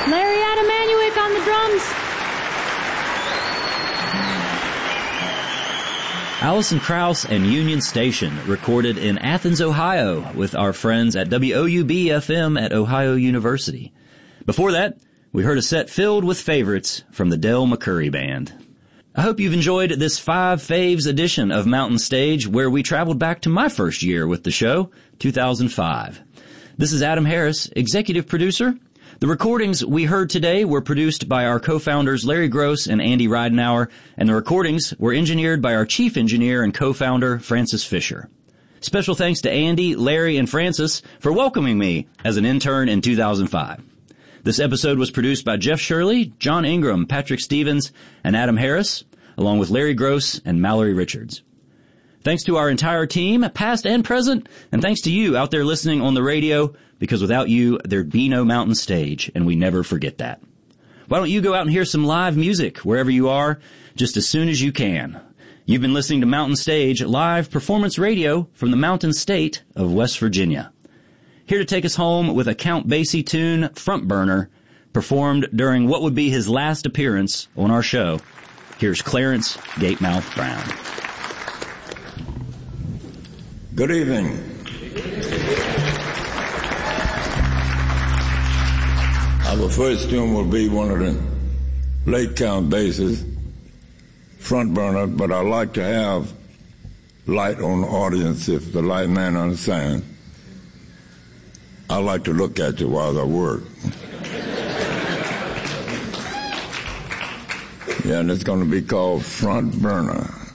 Larry Adamanuik on the drums. Alison Krauss and Union Station, recorded in Athens, Ohio, with our friends at WOUB-FM at Ohio University. Before that, we heard a set filled with favorites from the Del McCoury Band. I hope you've enjoyed this 5 Faves edition of Mountain Stage, where we traveled back to my first year with the show, 2005. This is Adam Harris, executive producer. The recordings we heard today were produced by our co-founders Larry Gross and Andy Ridenauer, and the recordings were engineered by our chief engineer and co-founder Francis Fisher. Special thanks to Andy, Larry, and Francis for welcoming me as an intern in 2005. This episode was produced by Jeff Shirley, John Ingram, Patrick Stevens, and Adam Harris, along with Larry Gross and Mallory Richards. Thanks to our entire team, past and present, and thanks to you out there listening on the radio, because without you, there'd be no Mountain Stage, and we never forget that. Why don't you go out and hear some live music wherever you are, just as soon as you can. You've been listening to Mountain Stage, live performance radio from the Mountain State of West Virginia. Here to take us home with a Count Basie tune, Front Burner, performed during what would be his last appearance on our show. Here's Clarence Gatemouth Brown. Good evening. Our first tune will be one of the late Count Basie's, Front Burner, but I like to have light on the audience if the light man understands. I like to look at you while I work. Yeah, and it's going to be called Front Burner.